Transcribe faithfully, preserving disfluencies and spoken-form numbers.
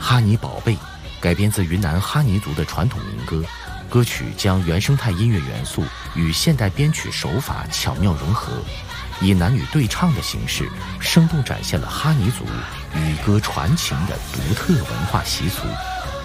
哈尼宝贝》改编自云南哈尼族的传统民歌，歌曲将原生态音乐元素与现代编曲手法巧妙融合，以男女对唱的形式，生动展现了哈尼族语歌传情的独特文化习俗。